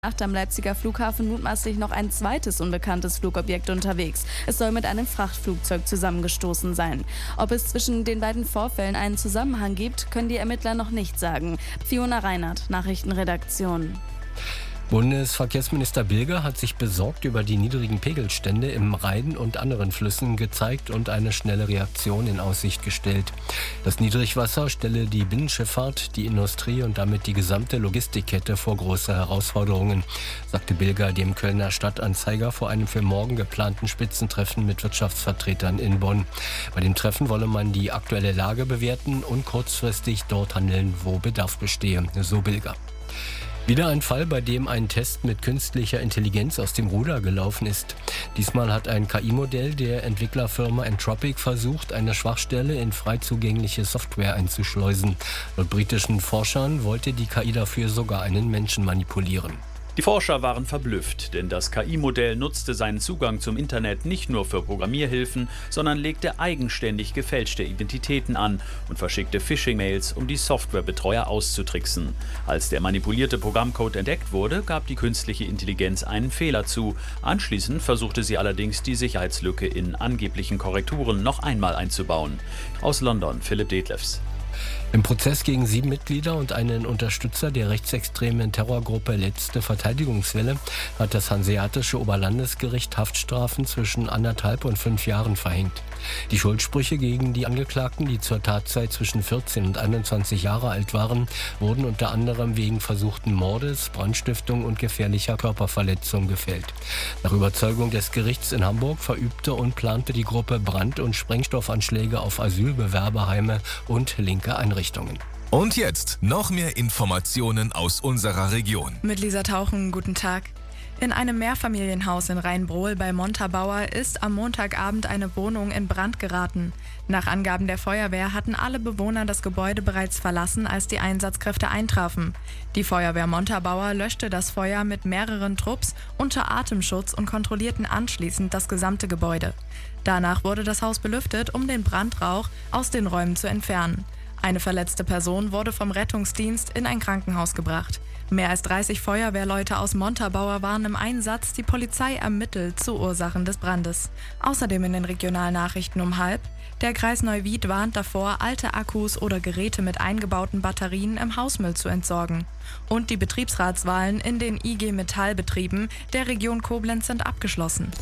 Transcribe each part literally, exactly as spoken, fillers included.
Nacht am Leipziger Flughafen mutmaßlich noch ein zweites unbekanntes Flugobjekt unterwegs. Es soll mit einem Frachtflugzeug zusammengestoßen sein. Ob es zwischen den beiden Vorfällen einen Zusammenhang gibt, können die Ermittler noch nicht sagen. Fiona Reinhardt, Nachrichtenredaktion. Bundesverkehrsminister Bilger hat sich besorgt über die niedrigen Pegelstände im Rhein und anderen Flüssen gezeigt und eine schnelle Reaktion in Aussicht gestellt. Das Niedrigwasser stelle die Binnenschifffahrt, die Industrie und damit die gesamte Logistikkette vor große Herausforderungen, sagte Bilger dem Kölner Stadtanzeiger vor einem für morgen geplanten Spitzentreffen mit Wirtschaftsvertretern in Bonn. Bei dem Treffen wolle man die aktuelle Lage bewerten und kurzfristig dort handeln, wo Bedarf bestehe, so Bilger. Wieder ein Fall, bei dem ein Test mit künstlicher Intelligenz aus dem Ruder gelaufen ist. Diesmal hat ein K I-Modell der Entwicklerfirma Anthropic versucht, eine Schwachstelle in frei zugängliche Software einzuschleusen. Laut britischen Forschern wollte die K I dafür sogar einen Menschen manipulieren. Die Forscher waren verblüfft, denn das K I-Modell nutzte seinen Zugang zum Internet nicht nur für Programmierhilfen, sondern legte eigenständig gefälschte Identitäten an und verschickte Phishing-Mails, um die Softwarebetreuer auszutricksen. Als der manipulierte Programmcode entdeckt wurde, gab die künstliche Intelligenz einen Fehler zu. Anschließend versuchte sie allerdings, die Sicherheitslücke in angeblichen Korrekturen noch einmal einzubauen. Aus London, Philipp Detlefs. Im Prozess gegen sieben Mitglieder und einen Unterstützer der rechtsextremen Terrorgruppe Letzte Verteidigungswelle hat das Hanseatische Oberlandesgericht Haftstrafen zwischen anderthalb und fünf Jahren verhängt. Die Schuldsprüche gegen die Angeklagten, die zur Tatzeit zwischen vierzehn und einundzwanzig Jahre alt waren, wurden unter anderem wegen versuchten Mordes, Brandstiftung und gefährlicher Körperverletzung gefällt. Nach Überzeugung des Gerichts in Hamburg verübte und plante die Gruppe Brand- und Sprengstoffanschläge auf Asylbewerberheime und linke Einrichtungen. Und jetzt noch mehr Informationen aus unserer Region. Mit Lisa Tauchen, guten Tag. In einem Mehrfamilienhaus in Rheinbrohl bei Montabaur ist am Montagabend eine Wohnung in Brand geraten. Nach Angaben der Feuerwehr hatten alle Bewohner das Gebäude bereits verlassen, als die Einsatzkräfte eintrafen. Die Feuerwehr Montabaur löschte das Feuer mit mehreren Trupps unter Atemschutz und kontrollierten anschließend das gesamte Gebäude. Danach wurde das Haus belüftet, um den Brandrauch aus den Räumen zu entfernen. Eine verletzte Person wurde vom Rettungsdienst in ein Krankenhaus gebracht. Mehr als dreißig Feuerwehrleute aus Montabaur waren im Einsatz. Die Polizei ermittelt zu Ursachen des Brandes. Außerdem in den Regionalnachrichten um halb: Der Kreis Neuwied warnt davor, alte Akkus oder Geräte mit eingebauten Batterien im Hausmüll zu entsorgen. Und die Betriebsratswahlen in den I G Metall-Betrieben der Region Koblenz sind abgeschlossen.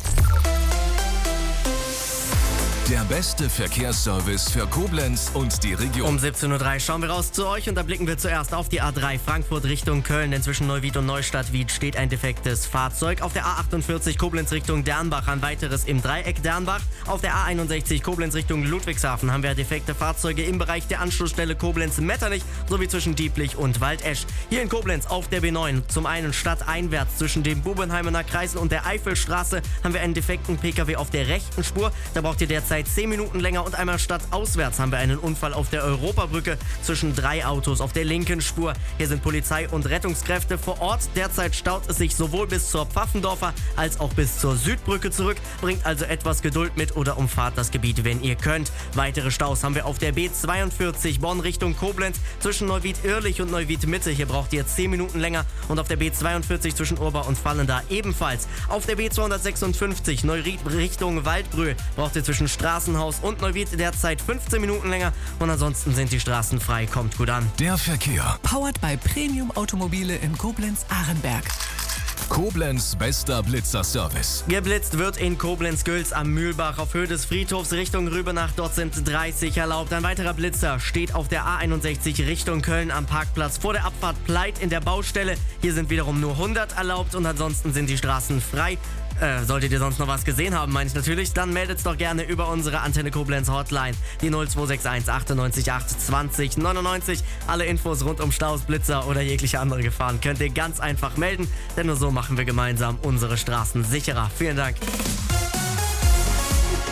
Der beste Verkehrsservice für Koblenz und die Region. Um siebzehn Uhr drei schauen wir raus zu euch und da blicken wir zuerst auf die A drei Frankfurt Richtung Köln, denn zwischen Neuwied und Neustadt-Wied steht ein defektes Fahrzeug. Auf der A achtundvierzig Koblenz Richtung Dernbach ein weiteres im Dreieck Dernbach. Auf der A einundsechzig Koblenz Richtung Ludwigshafen haben wir defekte Fahrzeuge im Bereich der Anschlussstelle Koblenz-Metternich sowie zwischen Dieblich und Waldesch. Hier in Koblenz auf der B neun zum einen stadteinwärts zwischen dem Bubenheimener Kreisel und der Eifelstraße haben wir einen defekten Pkw auf der rechten Spur. Da braucht ihr derzeit zehn Minuten länger und einmal stadtauswärts haben wir einen Unfall auf der Europabrücke zwischen drei Autos auf der linken Spur. Hier sind Polizei und Rettungskräfte vor Ort. Derzeit staut es sich sowohl bis zur Pfaffendorfer als auch bis zur Südbrücke zurück. Bringt also etwas Geduld mit oder umfahrt das Gebiet, wenn ihr könnt. Weitere Staus haben wir auf der B zweiundvierzig Bonn Richtung Koblenz zwischen Neuwied-Irlich und Neuwied-Mitte. Hier braucht ihr zehn Minuten länger und auf der B zweiundvierzig zwischen Urba und Vallendar ebenfalls. Auf der B zweihundertsechsundfünfzig Neuwied Richtung Waldbröl braucht ihr zwischen Straßenhaus und Neuwied derzeit fünfzehn Minuten länger und ansonsten sind die Straßen frei. Kommt gut an. Der Verkehr. Powered by Premium Automobile in Koblenz-Ahrenberg. Koblenz bester Blitzer-Service. Geblitzt wird in Koblenz-Gülz am Mühlbach auf Höhe des Friedhofs Richtung Rübenach. Dort sind dreißig erlaubt. Ein weiterer Blitzer steht auf der A einundsechzig Richtung Köln am Parkplatz vor der Abfahrt Pleit in der Baustelle. Hier sind wiederum nur hundert erlaubt und ansonsten sind die Straßen frei. Äh, solltet ihr sonst noch was gesehen haben, meine ich natürlich, dann meldet's doch gerne über unsere Antenne Koblenz Hotline, die null zwei sechs eins achtundneunzig acht zwanzig neunundneunzig. Alle Infos rund um Staus, Blitzer oder jegliche andere Gefahren könnt ihr ganz einfach melden, denn nur so machen wir gemeinsam unsere Straßen sicherer. Vielen Dank.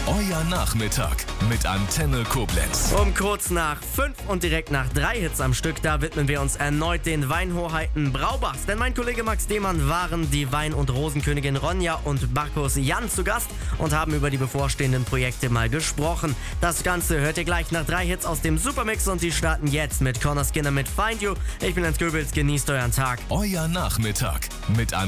Euer Nachmittag mit Antenne Koblenz. Um kurz nach fünf und direkt nach drei Hits am Stück, da widmen wir uns erneut den Weinhoheiten Braubachs. Denn mein Kollege Max Demann waren die Wein- und Rosenkönigin Ronja und Markus Jan zu Gast und haben über die bevorstehenden Projekte mal gesprochen. Das Ganze hört ihr gleich nach drei Hits aus dem Supermix und die starten jetzt mit Connor Skinner mit Find You. Ich bin Hans Goebbels, genießt euren Tag. Euer Nachmittag mit Antenne